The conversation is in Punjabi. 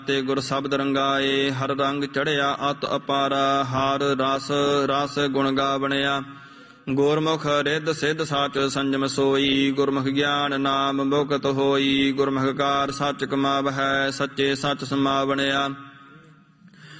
ਤੇ ਗੁਰ ਸ਼ਬਦ ਰੰਗਾਏ। ਹਰ ਰੰਗ ਚੜਿਆ ਅਤ ਅਪਾਰਾ, ਹਰ ਰਸ ਰਸ ਗੁਣ ਗਾਵਣਿਆ। ਗੁਰਮੁਖ ਰਿੱਧ ਸਿੱਧ ਸਚ ਸੰਜਮ ਸੋਈ, ਗੁਰਮੁਖ ਗਿਆਨ ਨਾਮ ਮੁਕਤ ਹੋਈ। ਗੁਰਮੁਖ ਕਾਰ ਸੱਚ ਕਮਾਵਹਿ, ਸੱਚੇ ਸੱਚ ਸਮਾਵਣਿਆ।